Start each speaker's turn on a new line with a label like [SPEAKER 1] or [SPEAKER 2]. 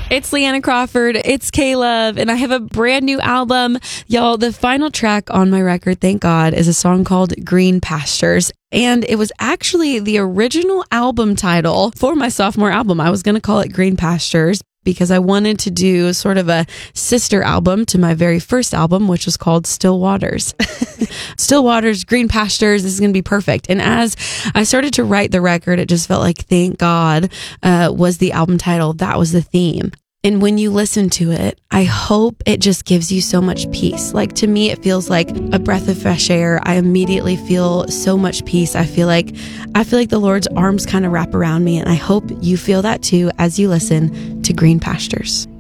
[SPEAKER 1] It's Leanna Crawford. It's K-Love, and I have a brand new album. Y'all, the final track on my record, thank God, is a song called Green Pastures. And it was actually the original album title for my sophomore album. I was going to call it Green Pastures because I wanted to do sort of a sister album to my very first album, which was called Still Waters. Still Waters, Green Pastures, this is going to be perfect. And as I started to write the record, it just felt like Thank God was the album title. That was the theme. And when you listen to it, I hope it just gives you so much peace. Like, to me, it feels like a breath of fresh air. I immediately feel so much peace. I feel like the Lord's arms kind of wrap around me. And I hope you feel that too as you listen to Green Pastures.